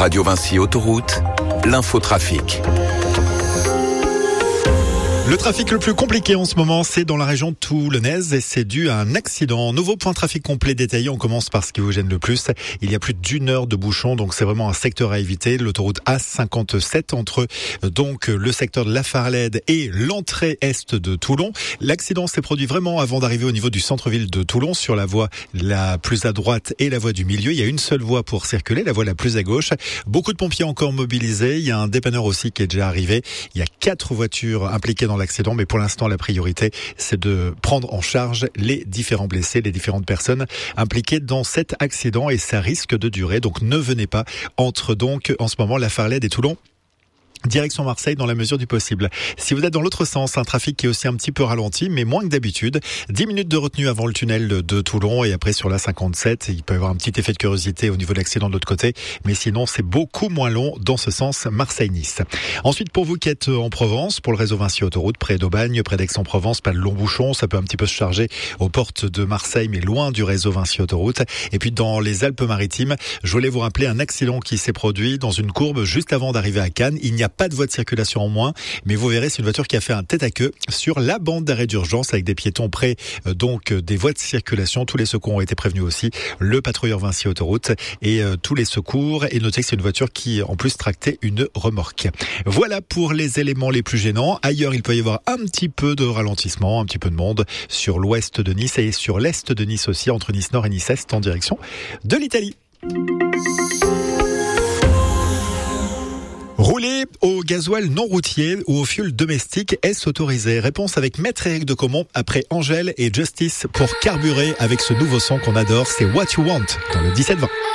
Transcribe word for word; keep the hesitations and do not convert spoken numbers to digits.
Radio Vinci Autoroute, l'infotrafic. Le trafic le plus compliqué en ce moment, c'est dans la région toulonnaise et c'est dû à un accident. Nouveau point de trafic complet détaillé. On commence par ce qui vous gêne le plus. Il y a plus d'une heure de bouchon, donc c'est vraiment un secteur à éviter. L'autoroute A cinquante-sept entre donc le secteur de la Farlède et l'entrée est de Toulon. L'accident s'est produit vraiment avant d'arriver au niveau du centre-ville de Toulon, sur la voie la plus à droite et la voie du milieu. Il y a une seule voie pour circuler, la voie la plus à gauche. Beaucoup de pompiers encore mobilisés. Il y a un dépanneur aussi qui est déjà arrivé. Il y a quatre voitures impliquées dans l'accident, mais pour l'instant la priorité c'est de prendre en charge les différents blessés, les différentes personnes impliquées dans cet accident, et ça risque de durer, donc ne venez pas entre donc en ce moment la Farlède et Toulon. Direction Marseille dans la mesure du possible. Si vous êtes dans l'autre sens, un trafic qui est aussi un petit peu ralenti, mais moins que d'habitude. dix minutes de retenue avant le tunnel de Toulon et après sur la cinquante-sept. Il peut y avoir un petit effet de curiosité au niveau de l'accident de l'autre côté, mais sinon c'est beaucoup moins long dans ce sens Marseille-Nice. Ensuite, pour vous qui êtes en Provence, pour le réseau Vinci Autoroute, près d'Aubagne, près d'Aix-en-Provence, pas de long bouchon, ça peut un petit peu se charger aux portes de Marseille, mais loin du réseau Vinci Autoroute. Et puis dans les Alpes-Maritimes, je voulais vous rappeler un accident qui s'est produit dans une courbe juste avant d'arriver à Cannes. Il n'y a pas de voie de circulation en moins, mais vous verrez, c'est une voiture qui a fait un tête à queue sur la bande d'arrêt d'urgence avec des piétons près euh, donc des voies de circulation. Tous les secours ont été prévenus aussi, le patrouilleur Vinci Autoroute et euh, tous les secours. Et notez que c'est une voiture qui en plus tractait une remorque. Voilà pour les éléments les plus gênants. Ailleurs, il peut y avoir un petit peu de ralentissement, un petit peu de monde sur l'ouest de Nice et sur l'est de Nice aussi, entre Nice Nord et Nice Est en direction de l'Italie. Rouler au gasoil non routier ou au fioul domestique, est-ce autorisé? Réponse avec Maître Éric de Caumont après Angèle et Justice pour carburer avec ce nouveau son qu'on adore, c'est What You Want dans le dix-sept vingt.